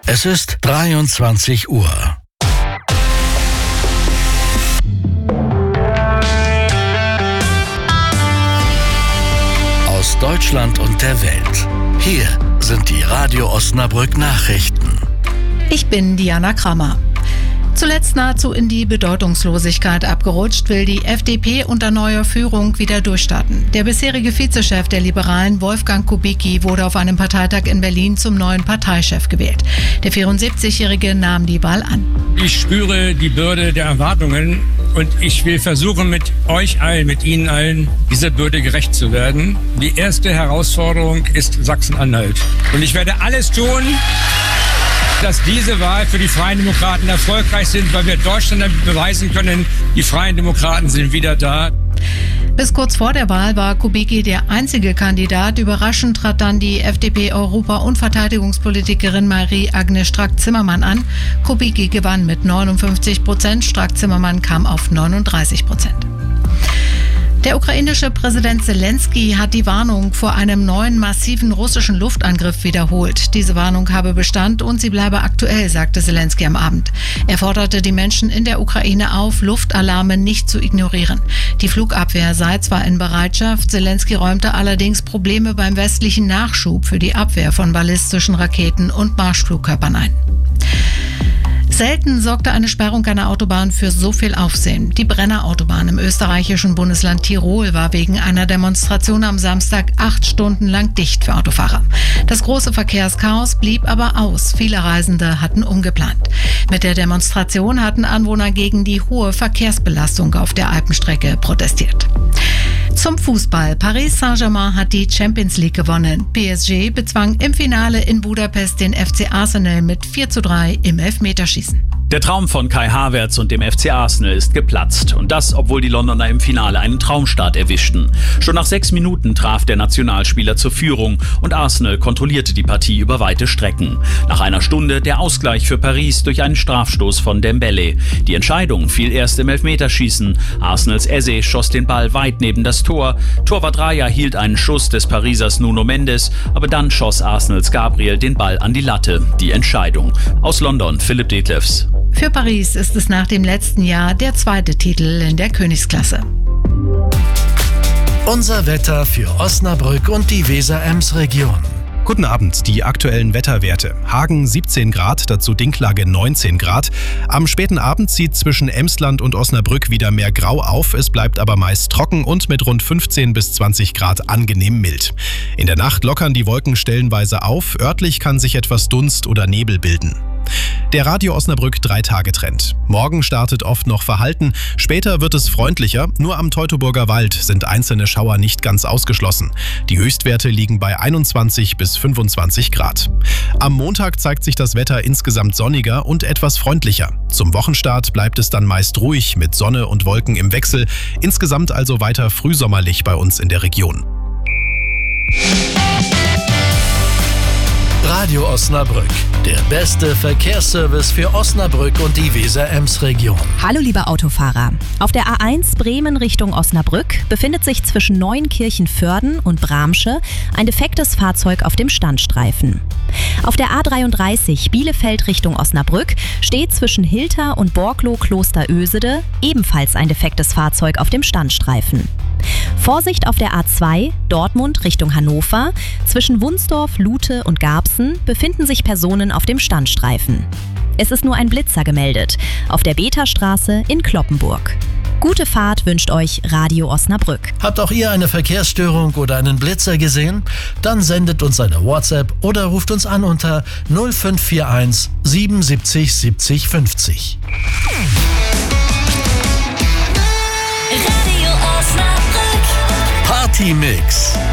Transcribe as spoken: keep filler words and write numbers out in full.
Es ist dreiundzwanzig Uhr. Aus Deutschland und der Welt. Hier sind die Radio Osnabrück Nachrichten. Ich bin Diana Krammer. Zuletzt nahezu in die Bedeutungslosigkeit abgerutscht, will die F D P unter neuer Führung wieder durchstarten. Der bisherige Vizechef der Liberalen, Wolfgang Kubicki, wurde auf einem Parteitag in Berlin zum neuen Parteichef gewählt. Der vierundsiebzigjährige nahm die Wahl an. Ich spüre die Bürde der Erwartungen und ich will versuchen, mit euch allen, mit Ihnen allen, dieser Bürde gerecht zu werden. Die erste Herausforderung ist Sachsen-Anhalt. Und ich werde alles tun, dass diese Wahl für die Freien Demokraten erfolgreich sind, weil wir Deutschland damit beweisen können, die Freien Demokraten sind wieder da. Bis kurz vor der Wahl war Kubicki der einzige Kandidat. Überraschend trat dann die F D P-Europa- und Verteidigungspolitikerin Marie-Agnes Strack-Zimmermann an. Kubicki gewann mit neunundfünfzig Prozent, Strack-Zimmermann kam auf neununddreißig Prozent. Der ukrainische Präsident Zelensky hat die Warnung vor einem neuen massiven russischen Luftangriff wiederholt. Diese Warnung habe Bestand und sie bleibe aktuell, sagte Zelensky am Abend. Er forderte die Menschen in der Ukraine auf, Luftalarme nicht zu ignorieren. Die Flugabwehr sei zwar in Bereitschaft, Zelensky räumte allerdings Probleme beim westlichen Nachschub für die Abwehr von ballistischen Raketen und Marschflugkörpern ein. Selten sorgte eine Sperrung einer Autobahn für so viel Aufsehen. Die Brenner-Autobahn im österreichischen Bundesland Tirol war wegen einer Demonstration am Samstag acht Stunden lang dicht für Autofahrer. Das große Verkehrschaos blieb aber aus. Viele Reisende hatten umgeplant. Mit der Demonstration hatten Anwohner gegen die hohe Verkehrsbelastung auf der Alpenstrecke protestiert. Zum Fußball. Paris Saint-Germain hat die Champions League gewonnen. P S G bezwang im Finale in Budapest den F C Arsenal mit vier zu drei im Elfmeterschießen. Der Traum von Kai Havertz und dem F C Arsenal ist geplatzt. Und das, obwohl die Londoner im Finale einen Traumstart erwischten. Schon nach sechs Minuten traf der Nationalspieler zur Führung und Arsenal kontrollierte die Partie über weite Strecken. Nach einer Stunde der Ausgleich für Paris durch einen Strafstoß von Dembélé. Die Entscheidung fiel erst im Elfmeterschießen. Arsenals Eze schoss den Ball weit neben das Tor. Torwart Raya hielt einen Schuss des Parisers Nuno Mendes, aber dann schoss Arsenals Gabriel den Ball an die Latte. Die Entscheidung. Aus London, Philipp Detlefs. Für Paris ist es nach dem letzten Jahr der zweite Titel in der Königsklasse. Unser Wetter für Osnabrück und die Weser-Ems-Region. Guten Abend, die aktuellen Wetterwerte. Hagen siebzehn Grad, dazu Dinklage neunzehn Grad. Am späten Abend zieht zwischen Emsland und Osnabrück wieder mehr Grau auf. Es bleibt aber meist trocken und mit rund fünfzehn bis zwanzig Grad angenehm mild. In der Nacht lockern die Wolken stellenweise auf. Örtlich kann sich etwas Dunst oder Nebel bilden. Der Radio Osnabrück drei-Tage-Trend. Morgen startet oft noch verhalten, später wird es freundlicher. Nur am Teutoburger Wald sind einzelne Schauer nicht ganz ausgeschlossen. Die Höchstwerte liegen bei einundzwanzig bis fünfundzwanzig Grad. Am Montag zeigt sich das Wetter insgesamt sonniger und etwas freundlicher. Zum Wochenstart bleibt es dann meist ruhig mit Sonne und Wolken im Wechsel. Insgesamt also weiter frühsommerlich bei uns in der Region. Radio Osnabrück, der beste Verkehrsservice für Osnabrück und die Weser-Ems-Region. Hallo liebe Autofahrer. Auf der A eins Bremen Richtung Osnabrück befindet sich zwischen Neunkirchen-Vörden und Bramsche ein defektes Fahrzeug auf dem Standstreifen. Auf der A dreiunddreißig Bielefeld Richtung Osnabrück steht zwischen Hilter und Borklow-Klosterösede ebenfalls ein defektes Fahrzeug auf dem Standstreifen. Vorsicht auf der A zwei Dortmund Richtung Hannover. Zwischen Wunsdorf, Lute und Garbsen befinden sich Personen auf dem Standstreifen. Es ist nur ein Blitzer gemeldet auf der Beta-Straße in Cloppenburg. Gute Fahrt wünscht euch Radio Osnabrück. Habt auch ihr eine Verkehrsstörung oder einen Blitzer gesehen? Dann sendet uns eine WhatsApp oder ruft uns an unter null fünf vier eins siebenundsiebzig siebzig fünfzig. Party Mix.